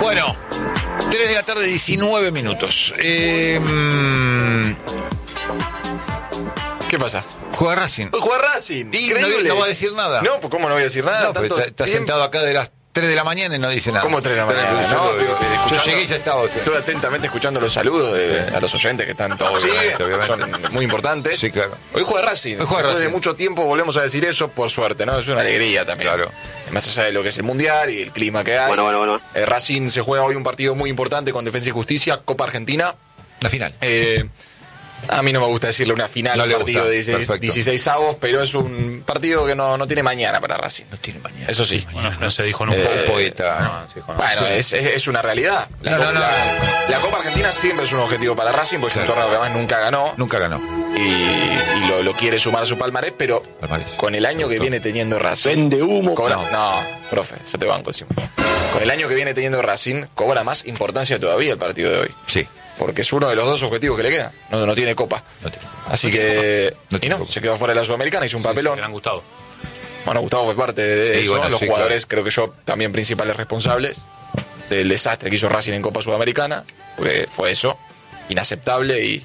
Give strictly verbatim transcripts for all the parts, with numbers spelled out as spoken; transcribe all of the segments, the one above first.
Bueno, tres de la tarde, diecinueve minutos. Eh, ¿Qué pasa? Juega Racing. Juega Racing. Y no, no va a decir nada. No, pues ¿cómo no voy a decir nada? No, Tanto está, está sentado acá de las tres de la mañana y no dice nada. ¿Cómo tres de la mañana? Yo, No, yo, yo, yo llegué y ya estaba usted. Estoy atentamente escuchando los saludos de, a los oyentes que están todos. Sí, obviamente. Son muy importantes. Sí, claro. Hoy juega Racing. Hoy juega Después Racing. de mucho tiempo volvemos a decir eso, por suerte, ¿no? Es una alegría también. Claro. Más allá de lo que es el Mundial y el clima que hay. Bueno, bueno, bueno. Eh, Racing se juega hoy un partido muy importante con Defensa y Justicia, Copa Argentina. La final. Eh, a mí no me gusta decirle una final, No un le partido gusta. de dieciséis, dieciséis avos, pero es un partido que no, no tiene mañana para Racing. No tiene mañana. Eso sí. Bueno, no se dijo nunca. Eh, Un poeta. No, se dijo nunca. Bueno, Sí. es, es, es una realidad. La, No, Copa, no, no. La, la Copa Argentina siempre es un objetivo para Racing, porque es un Claro. torneo que además nunca ganó Nunca ganó. y, y lo, lo quiere sumar a su palmarés, pero Palmarés. con el año que Doctor. viene teniendo Racing. Vende humo. Cobra, No. no, profe, yo te banco encima. Con el año que viene teniendo Racing, cobra más importancia todavía el partido de hoy. Sí. Porque es uno de los dos objetivos que le queda. No, no tiene copa. No tiene. Así que. No y tiene no, copa. se quedó fuera de la Sudamericana, hizo un papelón. Gran Gustavo. Bueno, Gustavo fue parte de Sí, eso. bueno, los sí, jugadores, creo que yo, también principales responsables del desastre que hizo Racing en Copa Sudamericana. Porque fue eso. Inaceptable y.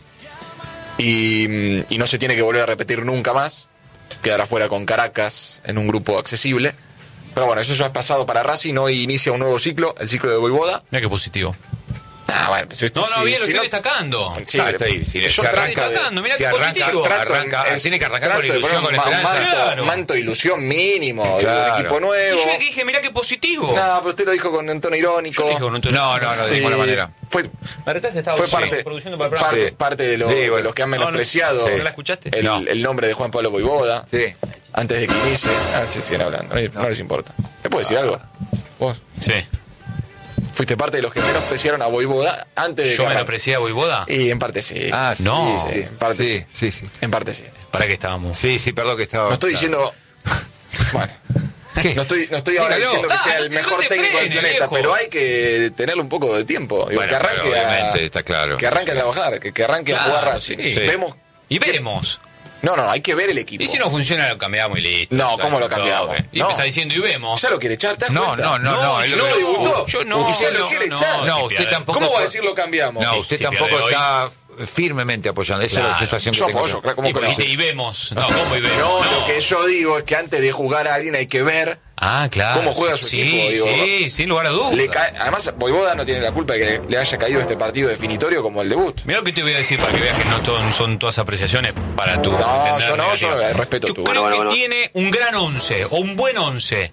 Y, y no se tiene que volver a repetir nunca más. Quedar afuera con Caracas en un grupo accesible. Pero bueno, eso ya es pasado para Racing. Hoy inicia un nuevo ciclo, el ciclo de Voivoda. Mira qué positivo. Ah, bueno, pues, No, no, si- bien, lo si estoy destacando. Sí, Ah, está ahí. Si yo se trato arranca de- destacando, mira si qué arranca, positivo. trato- arranca, es- tiene que arrancar trato con de ilusión, poner con un ma- esperanza. Manto, Claro. manto de ilusión mínimo, de Claro. un equipo Y nuevo. yo dije, mira qué positivo. No, pero usted lo dijo con un tono irónico. Yo dije con un tono- No, no, no, de Sí, ninguna manera. Fue, Me retaste, estaba fue sí, parte, produciendo para el programa. parte, Sí. parte de, lo- Sí, de bueno. los que han No, no, menospreciado ¿no la escuchaste? el, No. el nombre de Juan Pablo Voivoda Sí. antes de que inicie. Ah, sí, siguen hablando, no, no les importa. ¿Te puedo decir algo? Vos Sí. fuiste parte de los que menospreciaron a Voivoda antes de ¿Yo que me arranque. lo aprecié a Voivoda? Y en parte sí. Ah, No. Sí, en parte sí. sí, sí, sí. En parte sí. ¿Para qué estábamos? Sí, sí, perdón que estaba. No estoy diciendo. Bueno. ¿Qué? No estoy, no estoy ahora Dígalo. diciendo que sea Ah, el no te- mejor no te técnico del frenes, planeta, viejo. pero hay que tenerle un poco de tiempo. Digo, Bueno, que arranque pero a, obviamente, está claro. que arranque a trabajar, que, que arranque Claro, a jugar Racing. sí. Sí. Vemos. Y veremos. No, no, hay que ver el equipo. Y si no funciona, lo cambiamos y listo. No, Ya ¿cómo es lo un cambiamos? toque. Y No. me está diciendo y vemos. ¿Ya lo quiere echar? ¿Te das No, cuenta? no, no, no. él yo ¿No lo- debutó? Yo no, Oficial lo no, quiere no, echar. No, si usted pierde- tampoco ¿Cómo va a fue- decir lo cambiamos? No, Sí, usted sí, tampoco pierde hoy. está firmemente apoyando. Esa es la Claro. sensación Yo que tengo. apoyo, claro, ¿cómo Y, que no? y, y vemos. No, ¿cómo y vemos? No, lo que yo digo es que antes de jugar a alguien hay que ver. Ah, claro. ¿Cómo juega su sí, equipo? Digo, sí, sin lugar a dudas. Le cae- además, Voivoda no tiene la culpa de que le haya caído este partido definitorio como el debut. Mira lo que te voy a decir para que veas que no ton- son todas apreciaciones para tu. No, entender yo no, negativa. yo eh, respeto Yo tu. creo Bueno, bueno, que bueno. tiene un gran once o un buen once.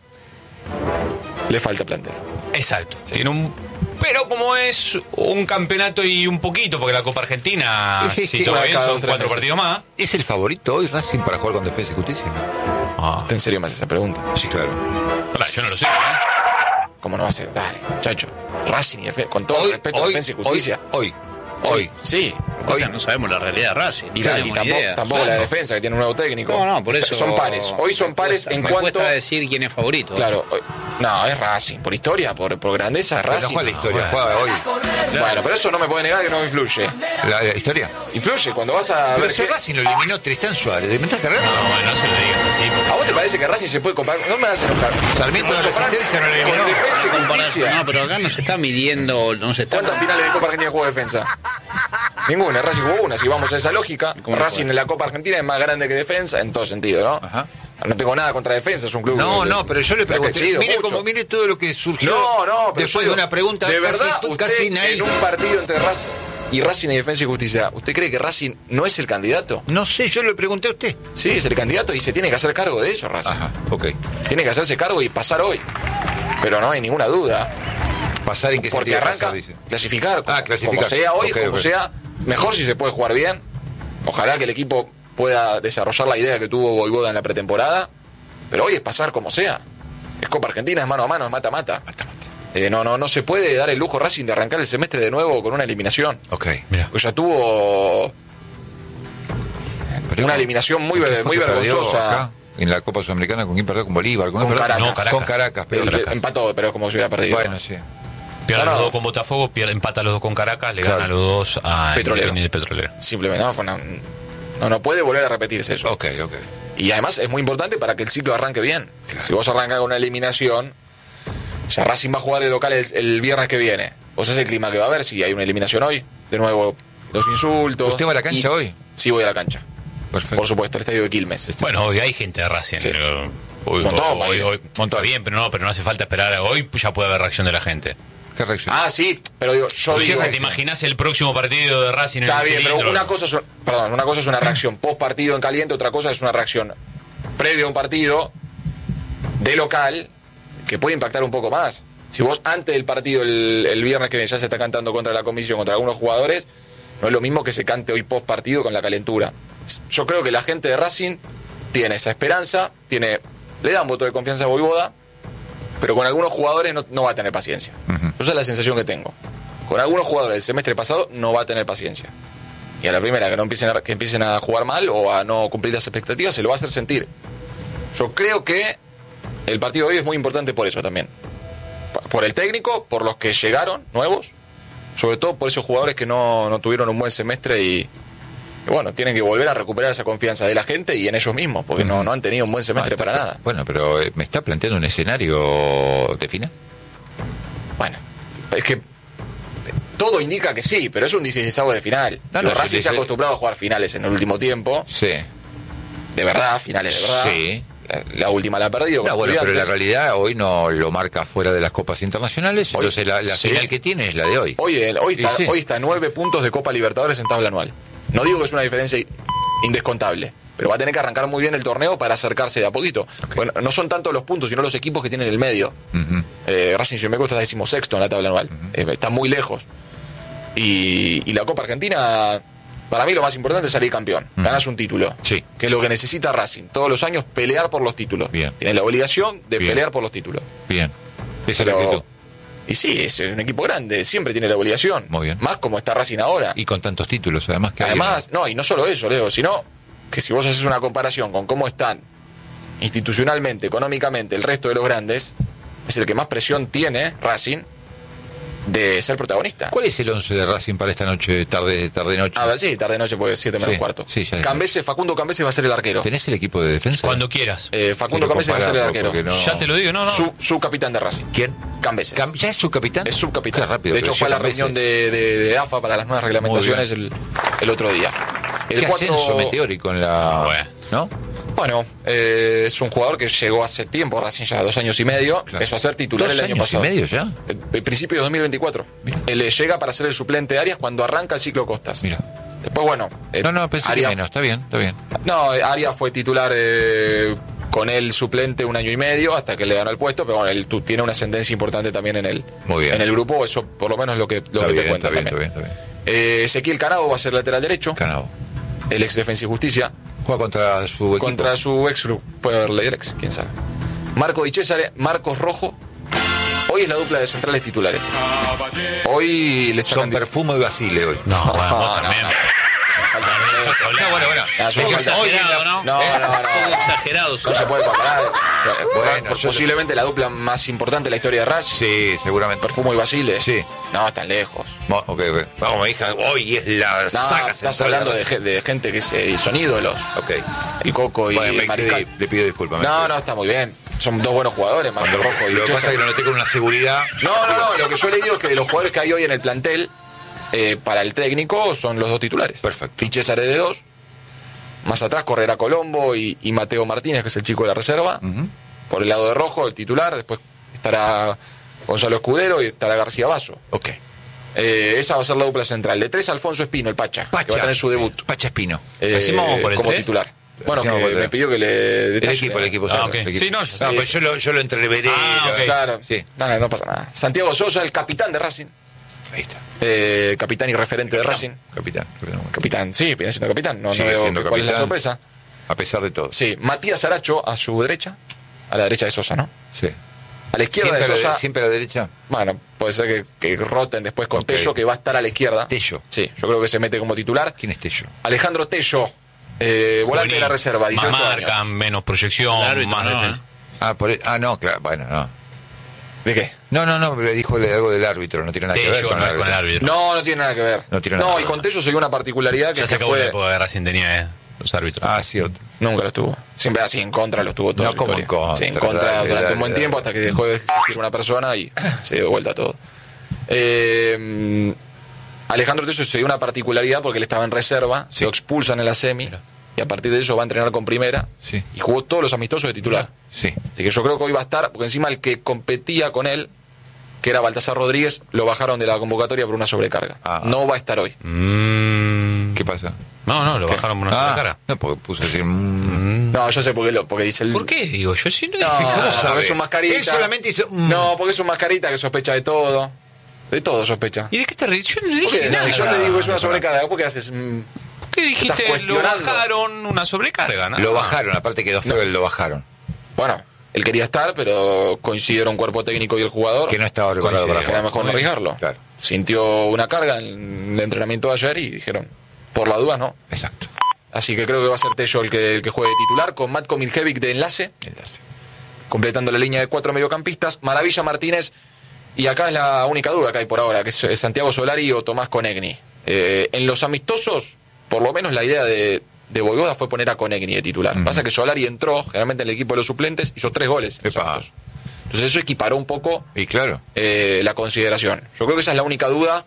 Le falta plantel. Exacto. Tiene un. Pero como es un campeonato y un poquito, porque la Copa Argentina, Es que- si que todo una bien, cada son dos, tres cuatro meses. partidos más. ¿Es el favorito hoy Racing para jugar con Defensa y Justicia? Ah, ¿En serio me haces esa pregunta? Sí, claro. pará, yo no lo sé. ¿eh? ¿Cómo no va a ser? Dale, muchacho. Racing y Defensa, con todo el respeto a Defensa y Justicia. Hoy, hoy. Sí. O Hoy. sea, no sabemos la realidad de Racing. Y, no la- y tenemos tampoco, idea. tampoco la Claro. defensa, que tiene un nuevo técnico. No, no, por eso. Son pares. Hoy son me pares cuesta- en me cuanto. cuesta decir quién es favorito. Claro. hoy- No, es Racing. Por historia, por, por grandeza, es Pero Racing. no juega la historia, bueno. juega hoy. Bueno, pero eso no me puede negar que no influye. La, la historia. Influye cuando vas a Pero ver. si que- Racing lo eliminó Tristán Suárez, ¿me estás cargando? No, bueno, no se lo digas así. Porque ¿A vos te parece que Racing se puede comparar? No me vas a enojar. Sarmiento Se puede de comparar Resistencia no le con eliminó. Defensa y Comparar- Justicia. No, pero acá no se está midiendo, no se está. ¿Cuántas finales de Copa Argentina jugó Defensa? Ninguna, Racing jugó una. Si vamos a esa lógica, ¿Cómo no Racing juega? en la Copa Argentina es más grande que Defensa, en todo sentido, ¿no? Ajá. No tengo nada contra Defensa, es un club. No, que- no, pero yo le que ha pregunté. crecido Mire, mucho. como, mire todo lo que surgió No, no, pero después yo de digo, una pregunta de casi, verdad, tú- usted casi en naif. un partido entre Racing y Racing y Defensa y Justicia, ¿usted cree que Racing no es el candidato? No sé, yo le pregunté a usted. Sí, es el candidato y se tiene que hacer cargo de eso, Racing. Ajá, ok. Tiene que hacerse cargo y pasar hoy. Pero no hay ninguna duda. Pasar en qué Porque sentido arranca pasar, dice. clasificar. Ah, clasificar. Como sea hoy, Ok, como ok. sea, mejor si se puede jugar bien. Ojalá que el equipo pueda desarrollar la idea que tuvo Voivoda en la pretemporada. Pero hoy es pasar como sea. Es Copa Argentina, es mano a mano, es mata-mata. Eh, no, no, no se puede dar el lujo Racing de arrancar el semestre de nuevo con una eliminación. Ok. Mira. Porque ya tuvo Pero- una eliminación muy, ¿Quién fue muy que perdió vergonzosa. acá en la Copa Sudamericana, ¿con quién perdió? ¿Con Bolívar? Con quién perdió? Caracas. No, Caracas. Con Caracas, pero Eh, Caracas. Empató, pero es como si hubiera perdido. Bueno, sí. Pierde No, los no. dos con Botafogo, pierde, empata los dos con Caracas, le Claro. gana los dos a Petrolero. Independiente Petrolero. Simplemente, no, fue una- no, no puede volver a repetirse eso. Ok, ok. Y además es muy importante para que el ciclo arranque bien. Si vos arrancás con una eliminación, O sea, Racing va a jugar de local el, el viernes que viene. O sea, es el clima que va a haber, si hay una eliminación hoy. De nuevo, los insultos. ¿Usted va a la cancha y, hoy? Sí, voy a la cancha. Perfecto. Por supuesto, el estadio de Quilmes. Bueno, hoy hay gente de Racing. Sí. Pero hoy, Montón, hoy, ahí. hoy, Está bien, pero no, pero no hace falta esperar. Hoy ya puede haber reacción de la gente. ¿Qué reacción? Ah, sí, pero digo, yo Porque digo... ¿te imaginas el próximo partido de Racing en Está el bien, cilindro? pero una cosa es, perdón, una cosa es una reacción post partido en caliente, otra cosa es una reacción previo a un partido de local que puede impactar un poco más. Si vos antes del partido el, el viernes que viene ya se está cantando contra la comisión, contra algunos jugadores, no es lo mismo que se cante hoy post partido con la calentura. Yo creo que la gente de Racing tiene esa esperanza, tiene, le da un voto de confianza a Voivoda, pero con algunos jugadores no, no va a tener paciencia. Uh-huh. Esa es la sensación que tengo. Con algunos jugadores del semestre pasado no va a tener paciencia. Y a la primera que no empiecen a, que empiecen a jugar mal o a no cumplir las expectativas, se lo va a hacer sentir. Yo creo que el partido de hoy es muy importante por eso también. Por el técnico, por los que llegaron nuevos, sobre todo por esos jugadores que no, no tuvieron un buen semestre y, y bueno, tienen que volver a recuperar esa confianza de la gente y en ellos mismos, porque uh-huh. no, no han tenido un buen semestre ah, para pero, nada. Bueno, pero ¿me está planteando un escenario de final? Bueno, es que todo indica que sí, pero es un dieciseisavo de final. No, no, Racing sí, se ha sí. acostumbrado a jugar finales en el último tiempo. Sí. De verdad, finales de verdad. Sí. La, la última la ha perdido. No, bueno, pero la realidad hoy no lo marca fuera de las copas internacionales, hoy, entonces la, la sí. final que tiene es la de hoy. Hoy, hoy, está, sí, sí. hoy está a nueve puntos de Copa Libertadores en tabla anual. No digo que es una diferencia indescontable, pero va a tener que arrancar muy bien el torneo para acercarse de a poquito. Okay. Bueno, no son tanto los puntos, sino los equipos que tienen el medio. Uh-huh. eh, Racing Ciudad está decimosexto en la tabla anual. Uh-huh. eh, está muy lejos. Y, y la Copa Argentina, para mí lo más importante es salir campeón. Uh-huh. Ganas un título. Sí. Que es lo que necesita Racing. Todos los años pelear por los títulos. Bien. Tiene la obligación de bien. pelear por los títulos. Bien. Esa Pero, es la actitud. Y sí, es un equipo grande, siempre tiene la obligación. Muy bien. Más como está Racing ahora. Y con tantos títulos, además que Además, hay, ¿no? no, y no solo eso, Leo, sino que si vos haces una comparación con cómo están institucionalmente, económicamente, el resto de los grandes, es el que más presión tiene Racing de ser protagonista. ¿Cuál es el once de Racing para esta noche, tarde, tarde noche? Ah, sí, tarde noche, porque siete menos sí, cuarto. Sí, ya Cambese, Facundo Cambese va a ser el arquero. ¿Tenés el equipo de defensa? Cuando quieras. Eh, Facundo Cambese va a ser el arquero. No... Ya te lo digo, no, no. Su, su capitán de Racing. ¿Quién? Cambeses. Cam- ¿Ya es subcapitán? Es subcapitán. Qué rápido. De hecho, fue a la reunión de, de, de A F A para las nuevas reglamentaciones el, el otro día. El Qué cuatro... ascenso meteórico en la... Bueno. ¿No? Bueno, eh, es un jugador que llegó hace tiempo, Racing ya dos años y medio, Claro. empezó a ser titular ¿Dos el año años pasado. y medio ya? El, el principio de dos mil veinticuatro. Mira. Él le llega para ser el suplente de Arias cuando arranca el ciclo Costas. Mira. Después, bueno... eh, No, no, pensé Arias, que menos. Está bien, está bien. No, eh, Arias fue titular eh, con él suplente un año y medio hasta que le ganó el puesto, pero bueno, él tú, tiene una ascendencia importante también en el, Muy bien. en el grupo, eso por lo menos es lo que, lo Está que bien, te cuenta está bien, también. está bien, está bien. Eh, Ezequiel Canavo va a ser lateral derecho, Canavo. el ex Defensa y Justicia. Juega contra su equipo. Contra su ex club. Puede haberle el ex, quién sabe. Marco Di Cesare, Marcos Rojo. Hoy es la dupla de centrales titulares. Hoy les Son Perfumo y Basile hoy. No, bueno, vos no, también. no. No, bueno, bueno. Ah, Un poco exagerado, ¿no? No, no, no. Un poco exagerado. No se puede comparar. Bueno, yo- posiblemente la dupla más importante de la historia de Racing. Sí, seguramente. Perfumo y Basile. Sí. No, están lejos. Mo- ok, ok. Vamos, mi hija, hoy es la No, saga estás central hablando de, Racing. ge- de gente que se, son ídolos. Ok. El Coco y Bueno, me Mariscal. excedí, le pido disculpas. me No, excedí. no, está muy bien. Son dos buenos jugadores, Marco Cuando- Rojo y Lo que pasa César. es que lo noté con una seguridad. No, no, no. Lo que yo le digo es que de los jugadores que hay hoy en el plantel, eh, para el técnico son los dos titulares. Perfecto. Y César de dos. Más atrás correrá Colombo y, y Mateo Martínez, que es el chico de la reserva. Ujú. Por el lado de Rojo, el titular. Después estará Gonzalo Escudero y estará García Basso. Ok. Eh, esa va a ser la dupla central. De tres, Alfonso Espino, el Pacha, Pacha. que va a tener su debut. Pacha Espino. eh, Decimos por el como tres. titular. Bueno, que Decimos por el me tres. pidió que le El detalle. equipo, el equipo. Ah, sabe, ok. el equipo. Sí, no, ya No, está. pero yo lo, yo lo entreveré. Ah, ok. Claro. Sí. No, no pasa nada. Santiago Sosa, el capitán de Racing. Ahí está. Eh, capitán y referente de Racing. Capitán. capitán. Capitán, sí, viene siendo capitán. No, no Sigue veo siendo que- cuál es la capitán. sorpresa. A pesar de todo. Sí, Matías Aracho a su derecha. A la derecha de Sosa, ¿no? Sí. A la izquierda Siempre, de a la, Sosa. siempre a la derecha. Bueno, puede ser que, que roten después con Ok. Tello, que va a estar a la izquierda. Tello. Sí, yo creo que se mete como titular. ¿Quién es Tello? Alejandro Tello, eh, volante de la reserva, Más dieciocho marca, años. menos proyección, El árbitro, más no, defensa. Ah, por el- ah, no, claro. Bueno, no. ¿De qué? No, no, no, me dijo algo del árbitro. No tiene nada que ver Tello con no el es con el árbitro. árbitro. No, no tiene nada que ver. No tiene nada que y ver. con Tello se dio una particularidad que Ya se se acabó la fue. época de Racing tenía, eh. los árbitros. Ah, cierto. Nunca lo tuvo. Siempre así en contra lo tuvo todo. No como en contra, Sí, en contra dale, durante dale, un buen dale. tiempo hasta que dejó de existir una persona y se dio vuelta todo. Eh, Alejandro Tello se dio una particularidad porque él estaba en reserva, Sí. lo expulsan en la semi y a partir de eso va a entrenar con primera Sí. y jugó todos los amistosos de titular. Sí. Así que yo creo que hoy va a estar, porque encima el que competía con él, que era Baltasar Rodríguez, lo bajaron de la convocatoria por una sobrecarga. Ah. No va a estar hoy. Mm, ¿Qué pasa? no, no, lo ¿Qué? bajaron por una sola cara. No, porque puso así. mm, No, yo sé por qué, lo, porque dice el... ¿Por qué? Digo, yo sí no No, ¿Cómo sabe? porque es un mascarita. Él solamente hizo. mm. No, porque es un mascarita que sospecha de todo. De todo sospecha. ¿Y de qué te reís? Yo no ¿Por dije qué? nada. No, yo le digo que es una sobrecarga. ¿Por qué haces? mm, ¿Por qué dijiste estás lo cuestionando? bajaron una sobrecarga? Nada Lo más. bajaron, aparte quedó feo, No. lo bajaron. Bueno, él quería estar, pero coincidieron cuerpo técnico y el jugador. Que no estaba preparado para Que era jugar. mejor no arriesgarlo. Claro. Sintió una carga en el entrenamiento de ayer y dijeron, por la duda no. Exacto. Así que creo que va a ser Tello el que, el que juegue de titular, con Matko Miljevic de enlace, Enlace. completando la línea de cuatro mediocampistas, Maravilla Martínez, y acá es la única duda que hay por ahora, que es, es Santiago Solari o Tomás Conegni. Eh, en los amistosos, por lo menos la idea de, de Boivoda fue poner a Conegni de titular. Ujú. Pasa que Solari entró, generalmente en el equipo de los suplentes, hizo tres goles. en los Epa. amistosos. Entonces eso equiparó un poco Y claro. eh, la consideración. Yo creo que esa es la única duda.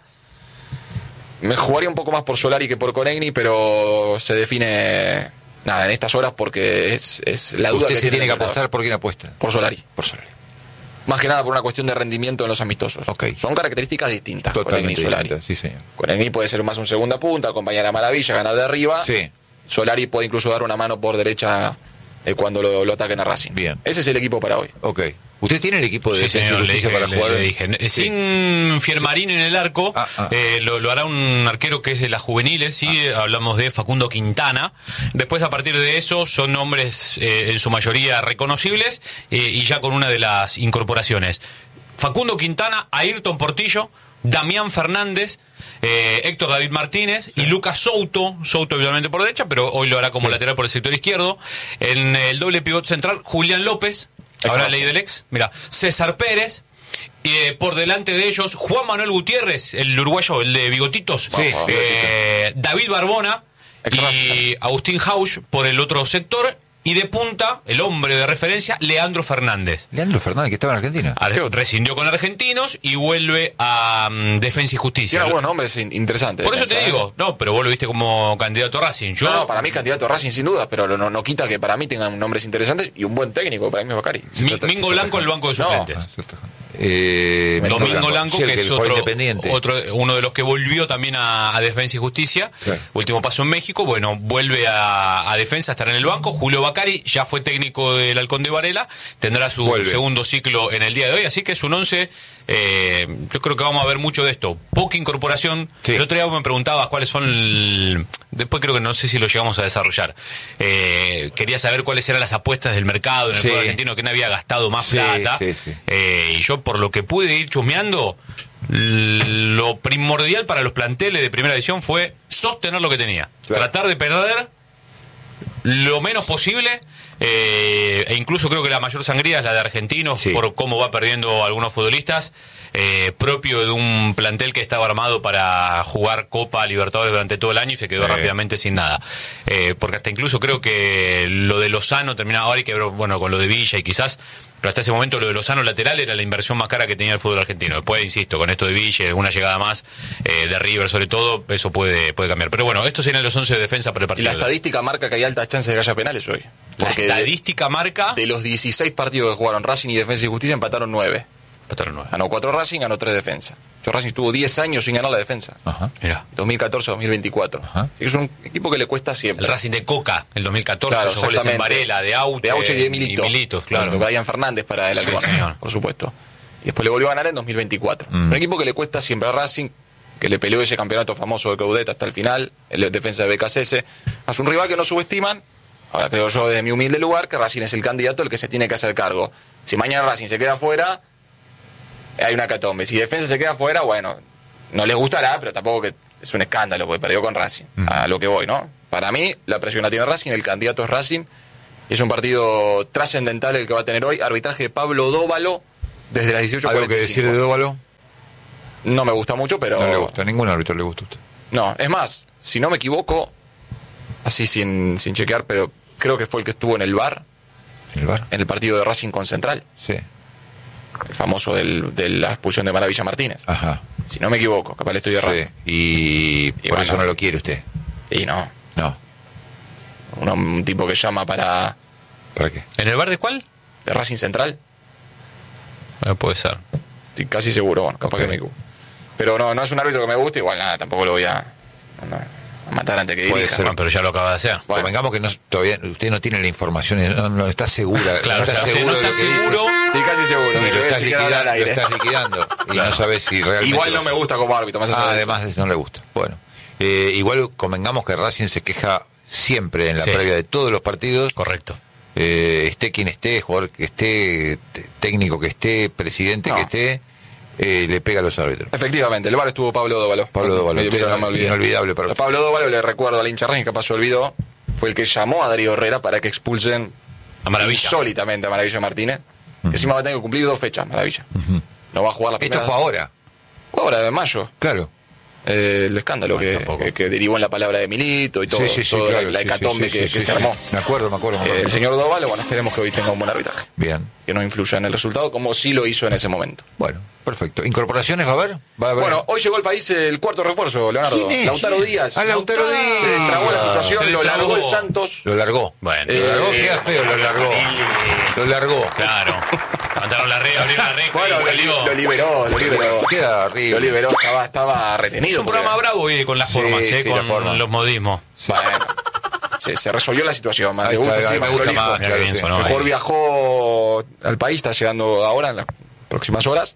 Me jugaría un poco más por Solari que por Conegni, pero se define nada en estas horas porque es, es la duda Usted que se tiene el que entrenador. apostar. ¿Por quién apuesta? Por Solari. Por Solari. Más que nada por una cuestión de rendimiento en los amistosos. Ok. Son características distintas. Conegni Totalmente y Solari. distinta, sí, señor. Conegni puede ser más un segunda punta, acompañar a Maravilla, ganar de arriba. Sí. Solari puede incluso dar una mano por derecha eh, cuando lo, lo ataquen a Racing. Bien. Ese es el equipo para hoy. Ok. ¿Usted tiene el equipo de Sí, defensa y señor, le justicia dije, para le- jugar? le dije. Eh, Sí. Sin Fiermarini en el arco, Ah, ah. eh, lo, lo hará un arquero que es de las juveniles, sí, hablamos de Facundo Quintana. Después, a partir de eso, son nombres eh, en su mayoría reconocibles eh, y ya con una de las incorporaciones. Facundo Quintana, Ayrton Portillo, Damián Fernández, eh, Héctor David Martínez y Lucas Souto, Souto obviamente por derecha, pero hoy lo hará como lateral por el sector izquierdo. En el doble pivot central, Julián López, ahora ley del ex, mira, César Pérez, y eh, por delante de ellos Juan Manuel Gutiérrez, el uruguayo, el de bigotitos, Sí, eh, David Barbona Ex y Racing. Agustín Hausch por el otro sector, y de punta, el hombre de referencia, Leandro Fernández. Leandro Fernández, que estaba en Argentina. Ar- Rescindió con Argentinos y vuelve a um, Defensa y Justicia. Tiene buenos nombres in- interesantes. Por eso te defensa, ¿eh? digo, no, pero vos lo viste como candidato a Racing. Yo, No, no, para mí candidato a Racing sin duda, pero no, no quita que para mí tengan nombres interesantes y un buen técnico, para mí es Bacari. Mi- trata- Mingo se Blanco trata- el banco de No. suplentes. Ah, cierto. Eh, Domingo Blanco, sí, el que es juega otro, independiente. otro, uno de los que volvió también a, a Defensa y Justicia. Claro. Último paso en México, bueno, vuelve a, a Defensa, estará en el banco. Julio Bacari ya fue técnico del Halcón de Varela, tendrá su Vuelve. segundo ciclo en el día de hoy, así que es un once. Eh, yo creo que vamos a ver mucho de esto. Poca incorporación. Sí. El otro día me preguntabas cuáles son. El... Después creo que no sé si lo llegamos a desarrollar. Eh, quería saber cuáles eran las apuestas del mercado en el Sí. fútbol argentino, quién había gastado más Sí, plata. sí, sí. Eh, y yo, por lo que pude ir chusmeando, l- lo primordial para los planteles de primera división fue sostener lo que tenía. Claro. Tratar de perder lo menos posible. Eh, e incluso creo que la mayor sangría es la de Argentinos, Sí. por cómo va perdiendo algunos futbolistas, eh, propio de un plantel que estaba armado para jugar Copa Libertadores durante todo el año y se quedó Sí. rápidamente sin nada. Eh, porque hasta incluso creo que lo de Lozano terminaba ahora y que bueno, con lo de Villa y quizás, pero hasta ese momento lo de Lozano lateral era la inversión más cara que tenía el fútbol argentino. Después, insisto, con esto de Villa, una llegada más eh, de River sobre todo, eso puede, puede cambiar. Pero bueno, estos serían los once de defensa para el Y partido. la de hoy. estadística marca que hay altas chances de que haya penales hoy. La Porque de, estadística marca... de los dieciséis partidos que jugaron Racing y Defensa y Justicia empataron nueve. Empataron nueve. Ganó cuatro Racing, ganó tres Defensa. Yo Racing estuvo diez años sin ganar la defensa. Ajá. Mirá. dos mil catorce a dos mil veinticuatro. Ajá. Es un equipo que le cuesta siempre. El Racing de Coca, el dos mil catorce, Claro, esos goles en exactamente. Varela, de Auche, De Auche y de Milito. Militos, claro. Con Brian Fernández para el Sí, Halcón, señor. por supuesto. Y después le volvió a ganar en dos mil veinticuatro. Mm. Un equipo que le cuesta siempre a Racing, que le peleó ese campeonato famoso de Caudete hasta el final, el defensa de B K C S. Es un rival que no subestiman. Ahora creo yo, desde mi humilde lugar, que Racing es el candidato el que se tiene que hacer cargo. Si mañana Racing se queda fuera, hay una catombe. Si Defensa se queda fuera, bueno, no les gustará, pero tampoco que es un escándalo, porque perdió con Racing. Mm. A lo que voy, ¿no? Para mí, la presión la tiene Racing, el candidato es Racing. Es un partido trascendental el que va a tener hoy. Arbitraje de Pablo Dóvalo desde las dieciocho ¿Algo que cuarenta y decir cinco. de Dóvalo? No me gusta mucho, pero... No le gusta, a ningún árbitro le gusta a usted. No, es más, si no me equivoco, así sin, sin chequear, pero creo que fue el que estuvo en el V A R, ¿El V A R? en el partido de Racing con Central, Sí. el famoso del, de la expulsión de Maravilla Martínez. Ajá. Si no me equivoco, capaz le estoy errando. Sí. Y, Y por bueno. eso no lo quiere usted. Y no, No. un, un tipo que llama para ¿Para qué? ¿En el bar de cuál? de Racing Central, Eh, puede ser. estoy casi seguro, bueno, capaz Ok. que me equivoco. Pero no, no es un árbitro que me guste, igual nada, tampoco lo voy a, no, a matar antes que Puede dirija. ser. Bueno, pero ya lo acaba de hacer. Bueno. Convengamos que no, todavía usted no tiene la información, no, no está segura. Claro, no está o sea, usted seguro no de está lo que dice. seguro. Estoy casi seguro. Y me lo voy a estás, chequear liquidando, al lo aire. estás liquidando y no sabes si realmente... Igual no lo- me gusta como árbitro, más allá Ah, de eso. además de eso no le gusta. Bueno, eh, igual convengamos que Racing se queja siempre en la Sí. previa de todos los partidos. Correcto. Eh, esté quien esté, jugador que esté, t- técnico que esté, presidente No. que esté, eh, le pega a los árbitros. Efectivamente, el V A R estuvo Pablo Dóvalo. Pablo Dóvalo, Me- usted no me olvidé. inolvidable para A usted. Pablo Dóvalo le recuerdo al hincha Racing que pasó olvidó, fue el que llamó a Darío Herrera para que expulsen A Maravilla. insólitamente a Maravilla Martínez, que encima va a tener que cumplir dos fechas, Maravilla. No va a jugar la Esto primera. fue ahora, Ahora, de mayo. claro. Eh, el escándalo Bueno, que, tampoco. que, que derivó en la palabra de Milito y todo, Sí, sí, sí, toda claro, la, la sí, hecatombe sí, sí, que, sí, que sí, se armó. Me acuerdo, me acuerdo. Me Eh, acuerdo. el señor Dóvalo, bueno, esperemos que hoy tenga un buen arbitraje, Bien, que no influya en el resultado como sí lo hizo en ese momento. bueno, perfecto. ¿Incorporaciones va a haber? ¿Va a haber? Bueno, hoy llegó al país el cuarto refuerzo, Leonardo. ¿Quién es? Lautaro Díaz. Ah, Lautaro Díaz. Se trabó la Se situación, lo trabó. largó el Santos. Lo largó. Bueno, Lo largó, Eh, queda feo, lo largó. Lo largó. Claro. Levantaron la red, abrieron la red Bueno, y lo, salió. li- lo liberó, lo liberó. Queda arriba. Lo liberó, estaba, estaba retenido. Es un porque- programa bravo hoy con las Sí, formas, eh, sí, la con forma. los modismos. Bueno, se, se resolvió la situación, más Ahí te gusta, está, sí, me más gusta prolijo. más, Mira claro, qué bien sí. sonó. Mejor ahí. viajó al país, está llegando ahora en las próximas horas.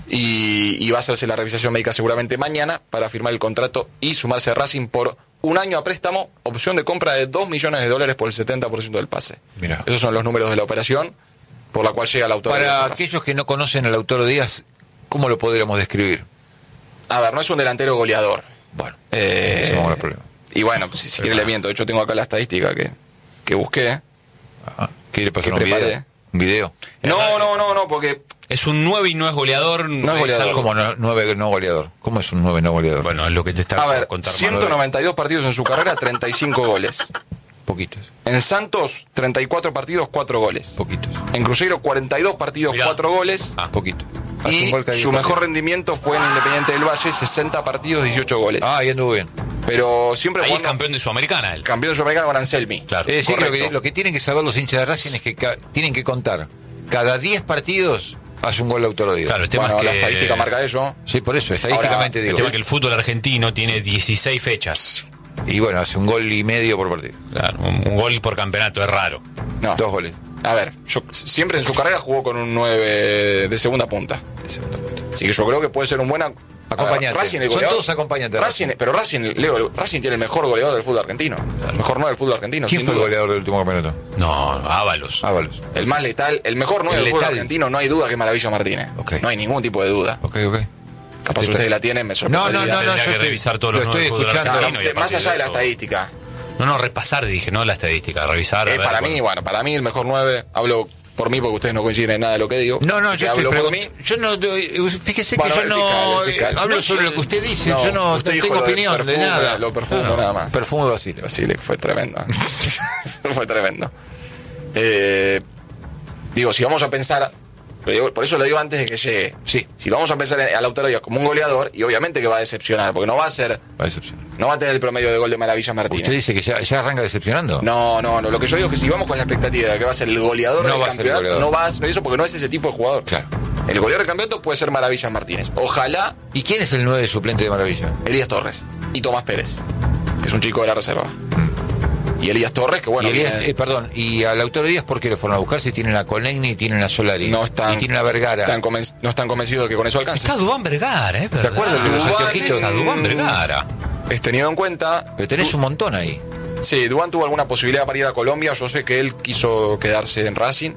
Y, y va a hacerse la revisación médica seguramente mañana para firmar el contrato y sumarse a Racing por un año a préstamo, opción de compra de dos millones de dólares por el setenta por ciento del pase. Mirá. Esos son los números de la operación por la cual llega el autor. Para aquellos que no conocen al Lautaro Díaz, ¿cómo lo podríamos describir? A ver, no es un delantero goleador. Bueno, Eh, ese vamos al problema. y bueno, pues, si, si quiere le miento. De hecho, tengo acá la estadística que, que busqué. Ah, ¿qué le pasó? que ¿Un video? preparé. ¿Un video? No, no, no, no, porque Es un nueve y no es goleador. No es goleador. algo- ¿Cómo no, nueve no goleador? ¿Cómo es un nueve no goleador? Bueno, es lo que te está a ver, contando. ciento noventa y dos partidos en su carrera, treinta y cinco goles. Poquitos, En Santos, treinta y cuatro partidos, cuatro goles. poquitos, En Cruzeiro, cuarenta y dos partidos, Mirá. cuatro goles. Ah. poquitos. Hace Y un gol cada diez su mejor partidos. rendimiento fue en Independiente del Valle, sesenta partidos, dieciocho goles. Ah, ahí anduvo bien. Pero siempre Ahí es jugando campeón de Sudamericana él. campeón sudamericano con Anselmi. Claro. Es decir, que lo Correcto. que, lo que tienen que saber los hinchas de Racing es que ca- tienen que contar. Cada diez partidos hace un gol Lautaro Díaz. Claro, el tema Bueno, es la que. estadística marca eso. Sí, por eso, estadísticamente Ahora, El digo. tema es que el fútbol argentino tiene dieciséis fechas. Y bueno, hace un gol y medio por partido. Claro, un, un gol por campeonato, es raro. No. Dos goles. A ver, yo siempre en su carrera jugó con un nueve de segunda punta. De segunda punta. Así que yo creo que puede ser un buen ac- Acompañante. A ver, Racing, el Son goleador- todos acompañantes de Racing, pero Racing, Leo, Racing tiene el mejor goleador del fútbol argentino. El mejor nueve del fútbol argentino. ¿Quién sin fue el duda. goleador del último campeonato? No, Ábalos. Ábalos. El más letal, el mejor nueve El del fútbol letal. argentino, no hay duda que es Maravilla Martínez. Ok. No hay ningún tipo de duda. Ok, ok. Capaz Está- ustedes la tienen, me sorprende. No, no, no, no, Tendría yo que estoy, revisar todos lo los estoy nueve fútbol escuchando. argentino. y a más partir allá de la eso- estadística. No, no, repasar, dije, no la estadística, revisar. a Eh, ver, para bueno. mí, bueno, para mí el mejor nueve, hablo por mí porque ustedes no coinciden en nada de lo que digo. No, no, Así que yo estoy hablo por mí. preguntando. Yo no doy- fíjese Bueno, que yo el no fiscal, el fiscal. hablo No, sobre yo- lo que usted dice. no, yo no, usted no dijo tengo lo del opinión de perfume, nada. lo perfume, No, nada más. Perfume Basile. Basile, que fue tremendo. fue tremendo. Eh, digo, si vamos a pensar, lo digo- por eso lo digo antes de que llegue. Sí. Si vamos a pensar en- al Lautaro Díaz como un goleador, y obviamente que va a decepcionar, porque no va a ser, Va a decepcionar. no va a tener el promedio de gol de Maravilla Martínez. ¿Usted dice que ya, ya arranca decepcionando? No, no, no. Lo que yo digo es que si vamos con la expectativa de que va a ser el goleador No del va a ser el campeonato, goleador. no va a ser eso porque no es ese tipo de jugador. Claro. El goleador del campeonato puede ser Maravilla Martínez. Ojalá ¿Y quién es el nueve suplente de Maravilla? Elías Torres y Tomás Pérez, que es un chico de la reserva. Y Elías Torres, que bueno, y Elías- viene- eh, perdón, ¿y al Lautaro Díaz por qué lo fueron a buscar si tienen a Colegni y tienen a Solari? no están, Y tienen a Vergara. están conven- no están convencidos de que con eso alcance. Está Dubán Vergara, ¿eh? ¿Te acuerdas de los anteojitos? A Dubán Vergara. Es tenido en cuenta. Pero tenés Du- un montón ahí. Sí, Dubán tuvo alguna posibilidad para ir a Colombia. Yo sé que él quiso quedarse en Racing.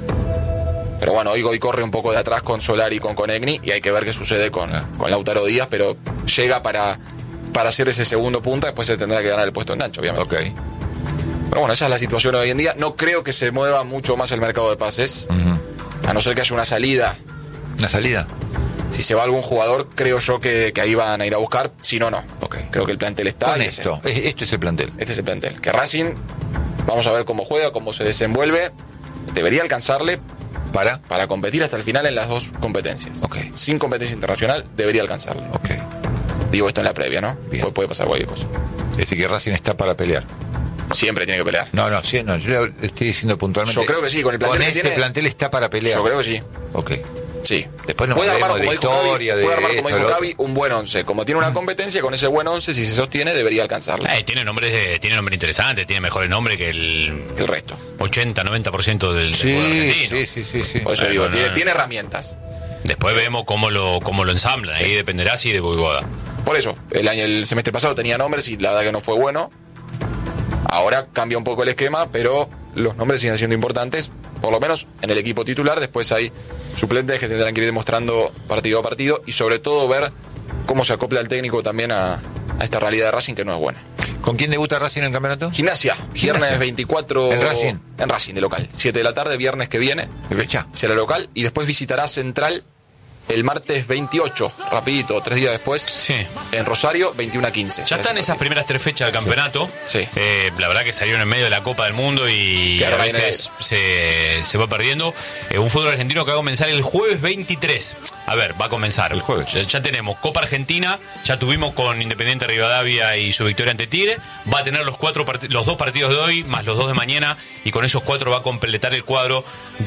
Pero bueno, hoy, hoy corre un poco de atrás con Solari y con Conegni. Y hay que ver qué sucede con, con Lautaro Díaz. Pero llega para, para hacer ese segundo punta. Después se tendrá que ganar el puesto en gancho, obviamente. Ok. Pero bueno, esa es la situación hoy en día. No creo que se mueva mucho más el mercado de pases. Ujú. A no ser que haya una salida. ¿Una salida? Si se va algún jugador, creo yo que, que ahí van a ir a buscar. Si no, no. Ok. Ok. Creo que el plantel está. Con y ese- esto, es- este es el plantel. Este es el plantel. Que Racing, vamos a ver cómo juega, cómo se desenvuelve. Debería alcanzarle Para. para competir hasta el final en las dos competencias. Ok. Sin competencia internacional, debería alcanzarle. Ok. Digo esto en la previa, ¿no? Bien. Puede, puede pasar cualquier cosa. Es decir, que Racing está para pelear. Siempre tiene que pelear. No, no, sí, no, yo le estoy diciendo puntualmente. Yo creo que sí, con el plantel que este tiene- plantel está para pelear. Yo creo que sí. Ok. Sí. Después nos puede armar, hablaremos de como dijo historia, Javi, de puede armar, como esto, dijo lo Javi, un buen once. Como tiene una competencia, con ese buen once, si se sostiene, debería alcanzarlo. Eh, tiene nombres de- tiene nombre interesante, tiene mejores nombres que el El resto. ochenta noventa por ciento del, del Sí, fútbol argentino. sí, sí, sí, sí. Por eso Bueno, digo, no, tiene, no. tiene herramientas. Después vemos cómo lo, cómo lo ensamblan. Ahí dependerá si de Voivoda. Por eso, el año, el semestre pasado tenía nombres y la verdad que no fue bueno. Ahora cambia un poco el esquema, pero los nombres siguen siendo importantes, por lo menos en el equipo titular. Después hay suplentes que tendrán que ir demostrando partido a partido y sobre todo ver cómo se acopla el técnico también a, a esta realidad de Racing que no es buena. ¿Con quién debuta Racing en el campeonato? Gimnasia, Gimnasia. viernes veinticuatro. ¿En Racing? En Racing, de local. siete de la tarde, viernes que viene. Fecha. Será local y después visitará Central el martes veintiocho, rapidito, tres días después. Sí. En Rosario, veintiuno a quince. Ya están esas primeras tres fechas del campeonato. Sí. Eh, la verdad que salieron en medio de la Copa del Mundo y Claro, a veces se, se va perdiendo. Eh, un fútbol argentino que va a comenzar el jueves veintitrés. A ver, va a comenzar. El jueves. Ya, ya tenemos Copa Argentina, ya tuvimos con Independiente Rivadavia y su victoria ante Tigre. Va a tener los cuatro part- los dos partidos de hoy, más los dos de mañana, y con esos cuatro va a completar el cuadro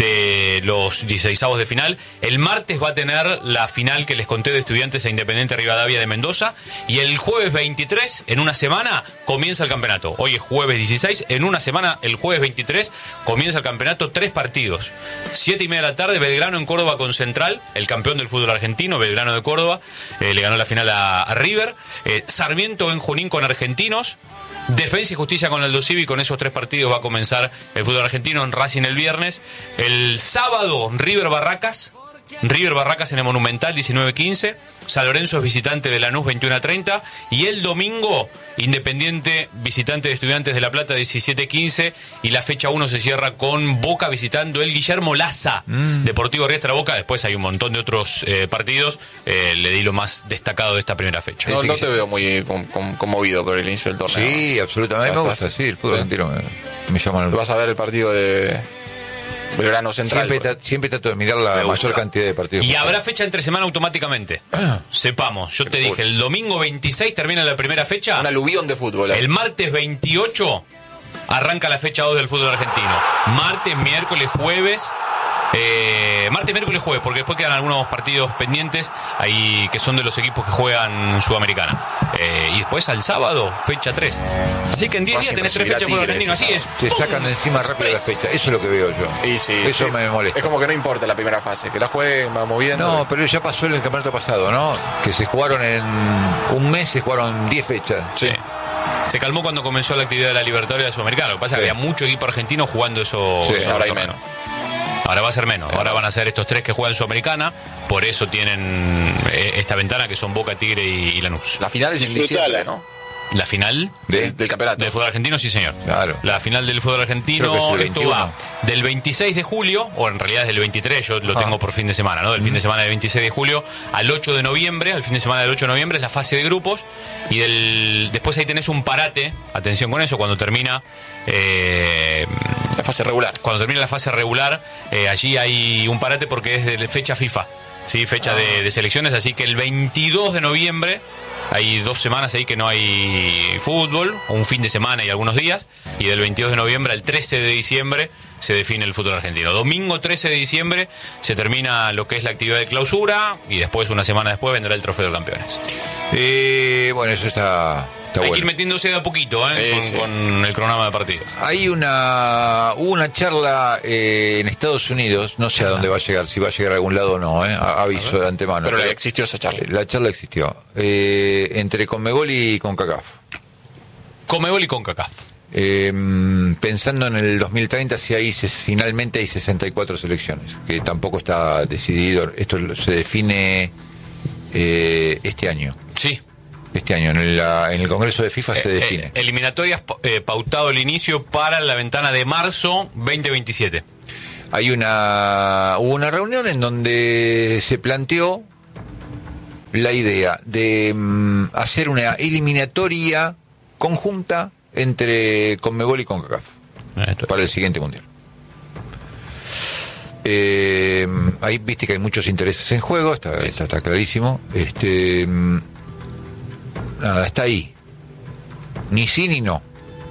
de los dieciseisavos de final. El martes va a tener la final que les conté de Estudiantes a Independiente Rivadavia de Mendoza. Y el jueves veintitrés, en una semana, comienza el campeonato. Hoy es jueves dieciséis, en una semana, el jueves veintitrés, comienza el campeonato, tres partidos. Siete y media de la tarde, Belgrano en Córdoba con Central, el campeón del fútbol argentino, Belgrano de Córdoba, eh, le ganó la final a, a River. Eh, Sarmiento en Junín con Argentinos. Defensa y Justicia con Aldo Civi. Con esos tres partidos va a comenzar el fútbol argentino. En Racing el viernes. El sábado, River Barracas. River Barracas en el Monumental, diecinueve quince. San Lorenzo es visitante de Lanús, veintiuno a treinta. Y el domingo, Independiente visitante de Estudiantes de La Plata, diecisiete quince. Y la fecha uno se cierra con Boca visitando el Guillermo Laza. Mm. Deportivo Riestra Boca. Después hay un montón de otros eh, partidos. Eh, le di lo más destacado de esta primera fecha. No, Sí, no sí, te sí. veo muy con- con- conmovido por el inicio del torneo. Sí, absolutamente. Me Estás- gusta, sí, el fútbol Bien. argentino me, me llama. Tú vas a ver el partido de Belgrano Central. Siempre, tra- siempre trato de mirar la Me gusta. mayor cantidad de partidos. Y habrá fecha entre semana automáticamente. Sepamos, yo te dije, el domingo veintiséis termina la primera fecha. Un aluvión de fútbol. ¿eh? El martes veintiocho arranca la fecha dos del fútbol argentino. Martes, miércoles, jueves. Eh, martes, miércoles, jueves, porque después quedan algunos partidos pendientes ahí que son de los equipos que juegan Sudamericana. Eh, y después al sábado, fecha tres. Así que en diez días Racing tenés tres recibirá fechas por Tigres, argentino. Así ese es. Se ¡Pum! sacan de encima rápido la Express. fecha. Eso es lo que veo yo. Y sí, Eso sí. me molesta. Es como que no importa la primera fase, que la jueguen, va moviendo. No, pero ya pasó en el campeonato pasado, ¿no? Que se jugaron en un mes, se jugaron diez fechas. Sí. Se calmó cuando comenzó la actividad de la Libertadores de la Sudamericana. Lo que pasa es Sí. que había mucho equipo argentino jugando eso. Sí, eso ahora hay torneo. menos. Ahora va a ser menos. Ahora van a ser estos tres que juegan Sudamericana. Por eso tienen eh, esta ventana que son Boca, Tigre y, y Lanús. La final es en Disfrutala. diciembre, ¿no? La final De- Del, del campeonato. del fútbol argentino, sí señor. Claro. La final del fútbol Creo que argentino, es el esto veintiuno. va del veintiséis de julio, o en realidad es del veintitrés, yo lo Ah. tengo por fin de semana, ¿no? Del fin de semana del veintiséis de julio al ocho de noviembre, al fin de semana del ocho de noviembre es la fase de grupos, y del después ahí tenés un parate, atención con eso, cuando termina... Eh, La fase regular. cuando termina la fase regular, eh, allí hay un parate porque es de fecha FIFA, ¿sí? Fecha de, de selecciones, así que el veintidós de noviembre, hay dos semanas ahí que no hay fútbol, un fin de semana y algunos días, y del veintidós de noviembre al trece de diciembre se define el fútbol argentino. Domingo trece de diciembre se termina lo que es la actividad de clausura, y después, una semana después, vendrá el Trofeo de Campeones. Eh, bueno, eso está, está hay bueno. que ir metiéndose de a poquito, ¿eh? Sí, con, sí. con el cronograma de partidos. Hay una hubo una charla eh, en Estados Unidos, no sé a dónde va a llegar, si va a llegar a algún lado o no, eh, a- aviso de antemano. Pero Pero existió esa charla. la charla existió eh, entre Conmebol y CONCACAF. Comebol y CONCACAF. Eh, pensando en el dos mil treinta, si hay ses- finalmente hay sesenta y cuatro selecciones, que tampoco está decidido. Esto lo- se define eh, este año. Sí. Este año, en, la- en el Congreso de FIFA se Eh, define. eh, eliminatorias eh, pautado el inicio para la ventana de marzo veinte veintisiete. Hay una hubo una reunión en donde se planteó la idea de mm, hacer una eliminatoria conjunta entre Conmebol y CONCACAF para el siguiente mundial. Eh, ahí viste que hay muchos intereses en juego, está, está, está clarísimo. Este, mm, nada, está ahí. Ni sí ni no.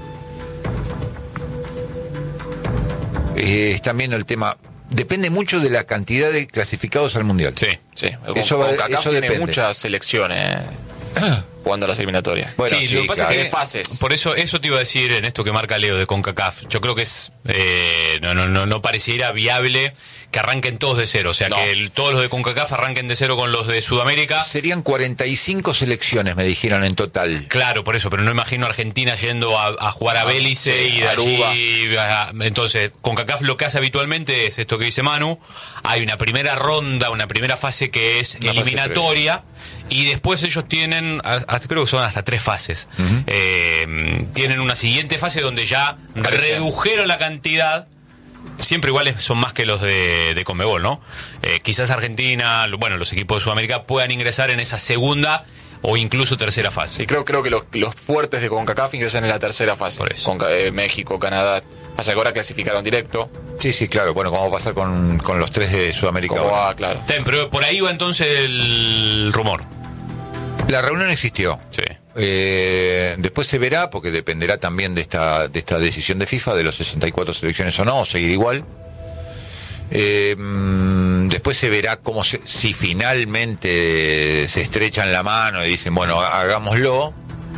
Eh, están viendo el tema. Depende mucho de la cantidad de clasificados al mundial. Sí, sí. Eso va- CONCACAF eso tiene depende. muchas selecciones jugando las eliminatorias. Bueno, sí, sí, lo que pasa claro. es que Fases. por eso eso te iba a decir en esto que marca Leo de CONCACAF. Yo creo que es eh, no, no, no, no pareciera viable que arranquen todos de cero, o sea, No. que el- todos los de CONCACAF arranquen de cero con los de Sudamérica. Serían cuarenta y cinco selecciones, me dijeron en total. Claro, por eso, pero no imagino a Argentina yendo a, a jugar a Belice sí, y de Aruba. allí. a- entonces, CONCACAF lo que hace habitualmente es esto que dice Manu: hay una primera ronda, una primera fase que es Una fase eliminatoria, y después ellos tienen, a- hasta- creo que son hasta tres fases. Ujú. Eh, tienen una siguiente fase donde ya Parece. redujeron la cantidad. Siempre iguales son más que los de, de Conmebol, ¿no? Eh, quizás Argentina, lo- bueno, los equipos de Sudamérica puedan ingresar en esa segunda o incluso tercera fase. Sí, creo, creo que los, los fuertes de CONCACAF ingresan en la tercera fase. Por eso. Conca- eh, México, Canadá. Pasa que ahora clasificaron directo. Sí, sí, claro. Bueno, ¿cómo va a pasar con, con los tres de Sudamérica Como ahora? va, claro. Ten, pero por ahí va entonces el rumor. La reunión existió. Sí. Eh, después se verá, porque dependerá también de esta de esta decisión de FIFA, de los sesenta y cuatro selecciones o no, o seguir igual. Eh, mm, después se verá cómo se, si finalmente se estrechan la mano y dicen, bueno, hagámoslo.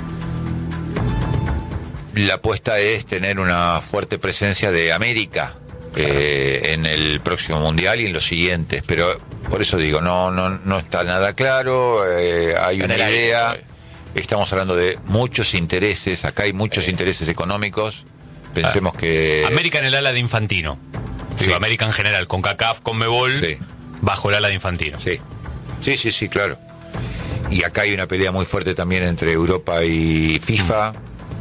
La apuesta es tener una fuerte presencia de América eh, en el próximo mundial y en los siguientes, pero por eso digo, no no no está nada claro. Eh, hay En una el aire idea. todavía. Estamos hablando de muchos intereses, acá hay muchos intereses económicos. Pensemos que América en el ala de Infantino. Sí. Digo, América en general, con CONCACAF, Conmebol, Sí. bajo el ala de Infantino. sí, sí, sí, sí, claro. Y acá hay una pelea muy fuerte también entre Europa y FIFA.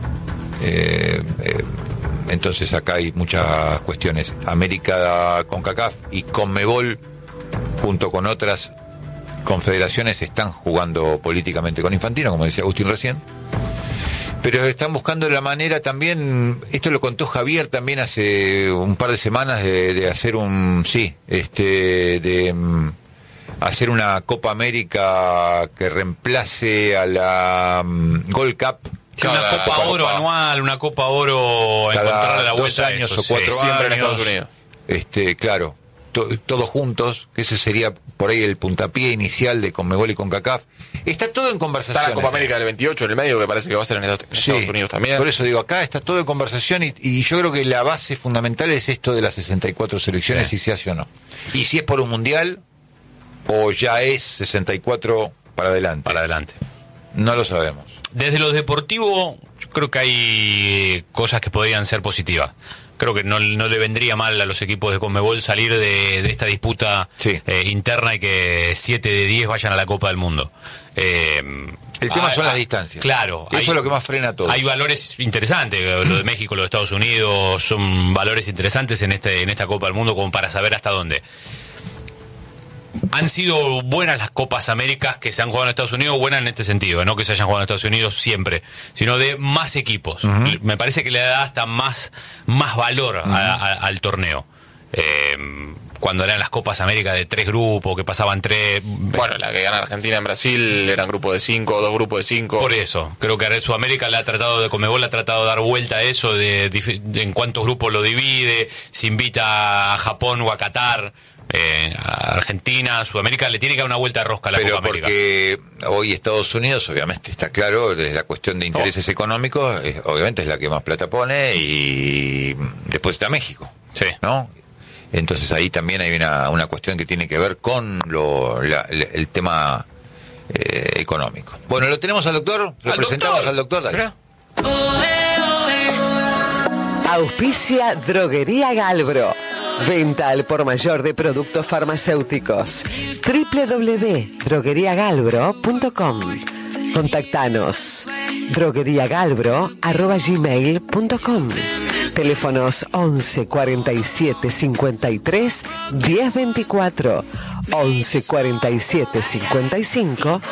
Eh, eh, entonces acá hay muchas cuestiones. América, CONCACAF y Conmebol, junto con otras confederaciones, están jugando políticamente con Infantino, como decía Agustín recién. Pero están buscando la manera también, esto lo contó Javier también hace un par de semanas, de, de hacer un, sí, este, de mm, hacer una Copa América que reemplace a la mm, Gold Cup. Sí, una Cada Copa Oro Copa. anual, una Copa Oro, Cada encontrarle la dos vuelta a años eso, o cuatro sí. Siempre en años. Estados Unidos. Este, claro, to- todos juntos, que ese sería por ahí el puntapié inicial de Conmebol y CONCACAF. Está todo en Está conversación. la Copa América del veintiocho en el medio, que parece que va a ser en Estados, en Sí, Estados Unidos también. por eso digo, acá está todo en conversación y, y yo creo que la base fundamental es esto de las sesenta y cuatro selecciones, Sí. si se hace o no. Y si es por un mundial o ya es sesenta y cuatro para adelante. Para adelante. No lo sabemos. Desde lo deportivo, yo creo que hay cosas que podrían ser positivas. Creo que no, no le vendría mal a los equipos de Conmebol salir de, de esta disputa Sí. eh, interna y que siete de diez vayan a la Copa del Mundo. Eh, El tema ah, son las ah, distancias. Claro. Eso hay- es lo que más frena todo. Hay valores interesantes, lo de México, lo de Estados Unidos, son valores interesantes en este en esta Copa del Mundo como para saber hasta dónde. Han sido buenas las Copas Américas que se han jugado en Estados Unidos, buenas en este sentido, no que se hayan jugado en Estados Unidos siempre, sino de más equipos. Me parece que le da hasta más, más valor a- a- al torneo. Eh, cuando eran las Copas Américas de tres grupos, que pasaban tres... Bueno, la que gana Argentina en Brasil eran grupos de cinco, dos grupos de cinco. Por eso, creo que Red Sudamérica le ha tratado de Conmebol, le ha tratado de dar vuelta a eso, de, dif- de en cuántos grupos lo divide, si invita a Japón o a Qatar, eh, a Argentina, Sudamérica, le tiene que dar una vuelta de rosca a la Pero Copa América. porque hoy Estados Unidos, obviamente está claro, desde la cuestión de intereses económicos, eh, obviamente es la que más plata pone y después está México. Sí. ¿No? Entonces ahí también hay una, una cuestión que tiene que ver con lo, la- el, el tema eh, económico. Bueno, lo tenemos al doctor, lo ¡Al presentamos doctor! al doctor. Dale. Mirá. Auspicia Droguería Galbro. Venta al por mayor de productos farmacéuticos. doble u doble u doble u punto droguería galbro punto com. Contactanos. droguería galbro arroba gmail punto com. Teléfonos once cuarenta y siete cincuenta y tres diez veinticuatro. once cuarenta y siete cincuenta y cinco